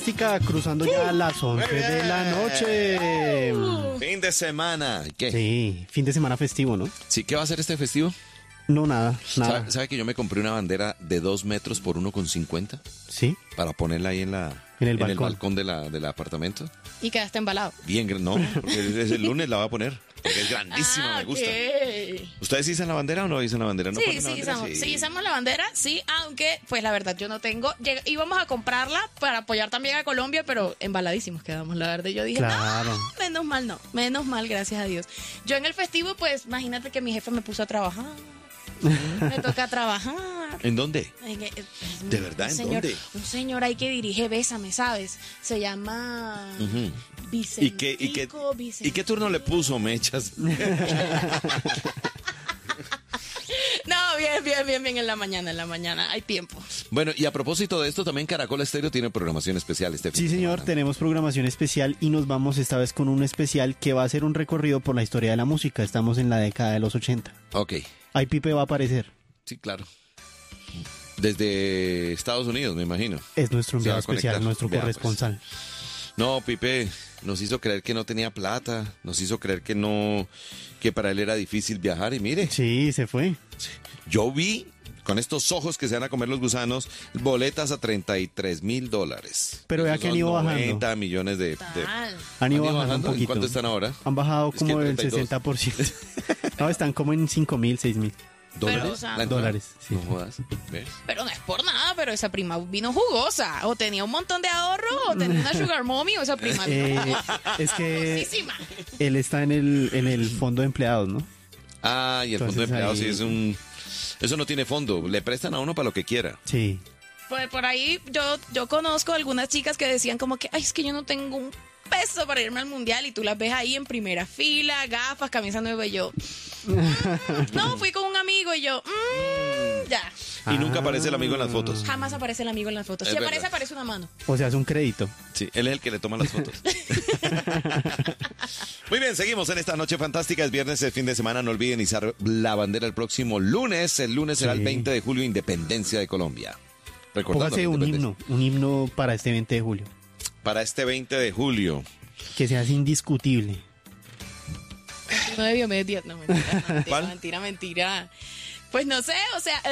Cruzando ya las 11 de la noche. Fin de semana. ¿Qué? Sí, fin de semana festivo, ¿no? Sí, ¿qué va a hacer este festivo? No, nada. ¿Sabe que yo me compré una bandera de 2 metros por 1,50? Sí. Para ponerla ahí en el balcón del apartamento. Y quedaste embalado. Bien, no, porque es el lunes la voy a poner. Porque es grandísima, me gusta. Okay. ¿Ustedes izan la bandera o no izan la bandera? ¿No Sí, ponen la sí, bandera? izamos. Sí, izamos la bandera, sí, aunque, pues la verdad, yo no tengo. Íbamos a comprarla para apoyar también a Colombia, pero embaladísimos quedamos, la verdad. Yo dije, claro. No, menos mal, gracias a Dios. Yo en el festivo, pues, imagínate que mi jefe me puso a trabajar. Me toca trabajar. ¿En dónde? ¿De un verdad? ¿En señor, dónde? Un señor ahí que dirige Bésame, ¿sabes? Se llama Vicentico. ¿Y qué turno le puso, Mechas? No, bien, en la mañana, hay tiempo. Bueno, y a propósito de esto, también Caracol Estéreo tiene programación especial este fin Sí, de señor, semana. tenemos programación especial y nos vamos esta vez con un especial que va a ser un recorrido por la historia de la música. Estamos en la década de los 80. Ok. Ahí Pipe va a aparecer. Sí, claro. Desde Estados Unidos, me imagino. Es nuestro Se va enviado a especial, conectar. nuestro Vea, corresponsal. No, Pipe nos hizo creer que no tenía plata, nos hizo creer que para él era difícil viajar y mire, Sí, se fue. yo vi con estos ojos que se van a comer los gusanos, boletas a $33,000. Pero vea Esos que han son ido bajando. 90 millones de... Han ido bajando un ¿En poquito. cuánto están ahora? Han bajado Es que como el 32. 60%. No, están como en 5.000, 6.000 ¿Dólares? o sea, ¿La entrada? dólares. Sí. No jodas, ¿ves? Pero no es por nada, pero esa prima vino jugosa. O tenía un montón de ahorro, o tenía una sugar mommy, o esa prima vino Es que jugosísima. él está en el fondo de empleados, ¿no? Ah, y el fondo de Entonces empleados sí ahí- es un... Eso no tiene fondo, le prestan a uno para lo que quiera. Sí. Pues por ahí yo conozco algunas chicas que decían como que, ay, es que yo no tengo un peso para irme al mundial, y tú las ves ahí en primera fila, gafas, camisa nueva, y yo, no, fui con un amigo, y yo, ya. Y nunca aparece el amigo en las fotos. Jamás aparece el amigo en las fotos. Es Si verdad. aparece una mano. O sea, es un crédito. Sí, él es el que le toma las fotos. Muy bien, seguimos en esta noche fantástica. Es viernes, el fin de semana. No olviden izar la bandera el próximo lunes. El lunes será el Sí. 20 de julio, Independencia de Colombia. Recordando Póngase la un independencia. himno para este 20 de julio. Para este 20 de julio. Que sea indiscutible. No debió medir. No, mentira, ¿Cuál? mentira. Pues no sé, o sea,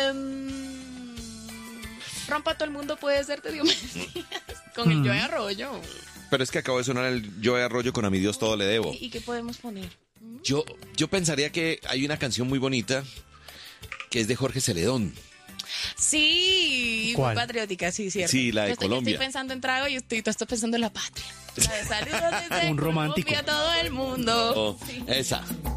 rompa todo el mundo puede ser de Diomedes Díaz, con el Joey Arroyo. Pero es que acabo de sonar el Joey Arroyo con A mi Dios todo le debo. ¿Y qué podemos poner? Yo pensaría que hay una canción muy bonita que es de Jorge Celedón. Sí, ¿Cuál? muy patriótica, sí, cierto. Sí, la de Yo Colombia. estoy pensando en trago y tú estás pensando en la patria. La de saludos desde Un romántico. Colombia a todo el mundo. Oh, Sí. esa.